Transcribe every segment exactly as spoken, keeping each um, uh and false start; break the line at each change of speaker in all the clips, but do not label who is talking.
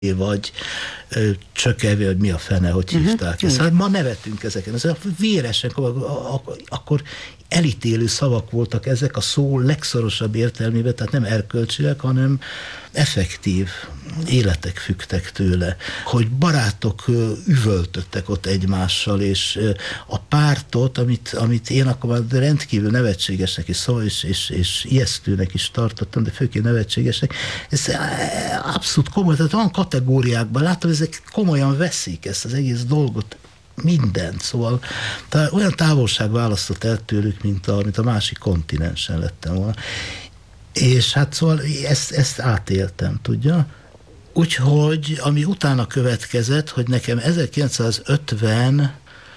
vagy ö, csökevé, vagy mi a fene, hogy hívták uh-huh. ezt. Hát ma nevetünk ezeken. Ez véresen, akkor elítélő szavak voltak ezek a szó legszorosabb értelmében, tehát nem erkölcsileg, hanem effektív életek függtek tőle, hogy barátok üvöltöttek ott egymással, és a pártot, amit, amit én akkor már rendkívül nevetségesnek is szó, és, és, és ijesztőnek is tartottam, de főként nevetségesnek, ez abszolút komoly, tehát olyan kategóriákban látom, ezek komolyan veszik ezt az egész dolgot, mindent, szóval tehát olyan távolság választott el tőlük, mint a, mint a másik kontinensen lettem volna. És hát szóval ezt, ezt átéltem, tudja? Úgyhogy, ami utána következett, hogy nekem ezerkilencszázötven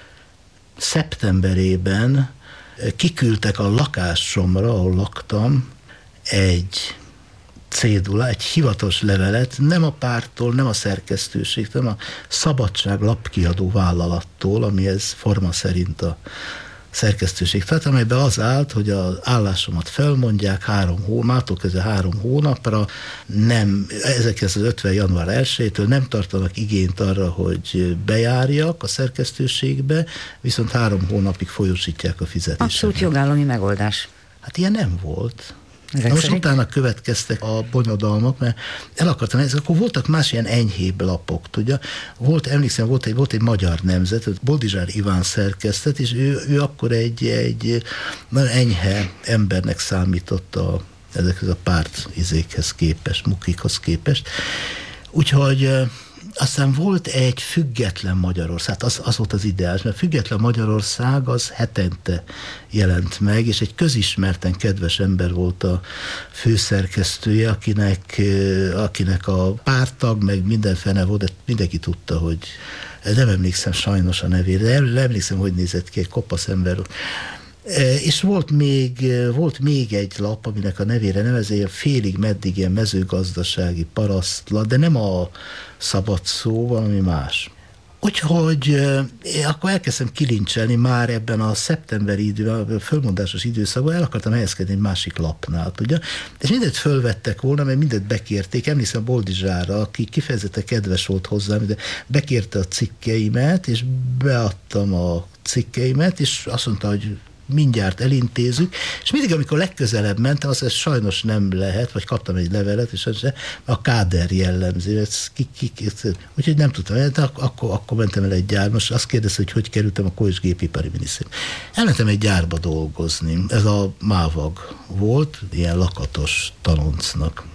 szeptemberében kiküldtek a lakásomra, ahol laktam, egy cédula, egy hivatalos levelet, nem a párttól, nem a szerkesztőségtől, hanem a Szabadság lapkiadó vállalattól, ami ez forma szerint a szerkesztőség. Tehát amelyben az állt, hogy az állásomat felmondják három hónaptól, kezdve három hónapra, nem, ezerkilencszázötven. január elsejétől nem tartanak igényt arra, hogy bejárjak a szerkesztőségbe, viszont három hónapig folyósítják a fizetést.
Abszolút jogállami megoldás.
Hát ilyen nem volt. Na most utána következtek a bonyodalmak, mert el akartam, ezek akkor voltak más ilyen enyhébb lapok, tudja. Volt, emlékszem, volt egy, volt egy Magyar Nemzet, Boldizsár Iván szerkesztett, és ő, ő akkor egy, egy nagyon enyhe embernek számított a, ezekhez a párt izékhez képest, mukikhoz képest. Úgyhogy aztán volt egy Független Magyarország, az, az volt az ideális, mert Független Magyarország az hetente jelent meg, és egy közismerten kedves ember volt a főszerkesztője, akinek, akinek a párttag, meg minden fene volt, de mindenki tudta, hogy nem emlékszem sajnos a nevére, de emlékszem, hogy nézett ki, egy kopasz ember. És volt még, volt még egy lap, aminek a nevére nevezé, félig meddig ilyen mezőgazdasági parasztlap, de nem a szabad szó, valami más. Úgyhogy akkor elkezdtem kilincselni már ebben a szeptemberi időben, a fölmondásos időszakban, el akartam helyezkedni egy másik lapnál, tudja? És mindent fölvettek volna, mert mindent bekérték. Emlékszem Boldizsárra, aki kifejezetten kedves volt hozzám, de bekérte a cikkeimet, és beadtam a cikkeimet, és azt mondta, hogy mindjárt elintézzük, és mindig, amikor legközelebb mentem, azt mondja, sajnos nem lehet, vagy kaptam egy levelet, és az a káder jellemző, ez ki, ki, ki, úgyhogy nem tudtam, de akkor, akkor mentem el egy gyár, most azt kérdezte, hogy hogy kerültem a Kó és Gépipari Minisztériumba. Elmentem egy gyárba dolgozni, ez a Mávag volt, ilyen lakatos tanoncnak.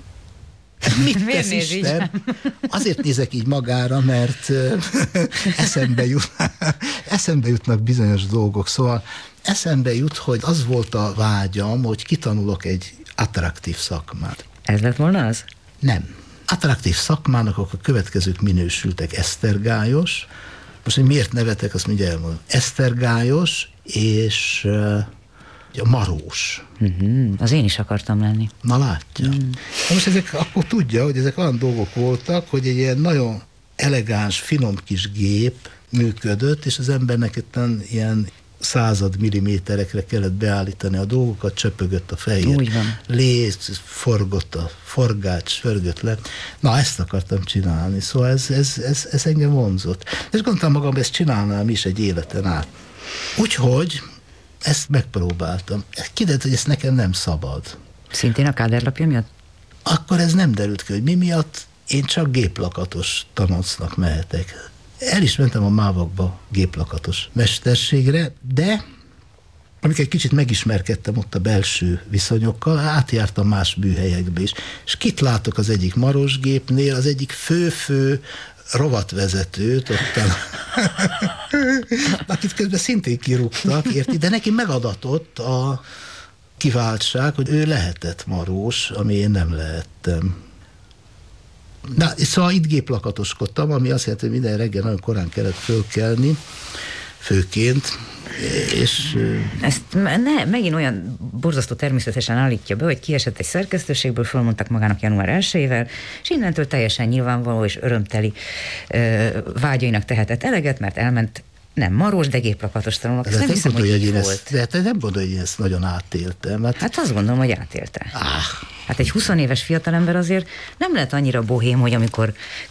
Mit
Miért
tesz Isten? Azért nézek így magára, mert eszembe, jut, eszembe jutnak bizonyos dolgok, szóval eszembe jut, hogy az volt a vágyam, hogy kitanulok egy attraktív szakmát.
Ez lett volna az?
Nem. Attraktív szakmának akkor a következők minősültek: esztergályos, most hogy miért nevetek, azt mindjárt elmondom. Esztergályos és a marós.
Uh-huh. Az én is akartam lenni.
Na látja. Uh-huh. Na most ezek, akkor tudja, hogy ezek olyan dolgok voltak, hogy egy ilyen nagyon elegáns, finom kis gép működött, és az embernek itt ilyen század milliméterekre kellett beállítani a dolgokat, csöpögött a fehér.
Úgy van.
Léz, forgott a forgács, förgött le. Na, ezt akartam csinálni, szóval ez, ez, ez, ez engem vonzott. És gondoltam magam, ezt csinálnám is egy életen át. Úgyhogy ezt megpróbáltam. Kiderült, hogy ezt nekem nem szabad.
Szintén a káderlapja miatt?
Akkor ez nem derült ki, hogy mi miatt. Én csak géplakatos tanoncnak mehetek. El is mentem a Mávagba géplakatos mesterségre, de amikor egy kicsit megismerkedtem ott a belső viszonyokkal, átjártam más műhelyekbe is. És kit látok az egyik marosgépnél, az egyik fő-fő rovatvezetőt, ottan, akit közben szintén kirúgtak, érti? De neki megadatott a kiváltság, hogy ő lehetett marós, ami én nem lehettem. Na, szóval itt géplakatoskodtam, ami azt jelenti, hogy minden reggel nagyon korán kellett fölkelni, főként, és...
Ezt ne, megint olyan borzasztó természetesen állítja be, hogy kiesett egy szerkesztőségből, fölmondtak magának január elsejével, és innentől teljesen nyilvánvaló és örömteli ö, vágyainak tehetett eleget, mert elment Nem maros, de géplakatos tanulók.
De
nem hiszem, hogy, hogy
én
volt.
Ezt, de te nem gondolod, hogy én ezt nagyon átéltem. Hát,
hát azt gondolom, hogy átélte.
Ah.
Hát egy húsz éves fiatalember azért nem lehet annyira bohém, hogy amikor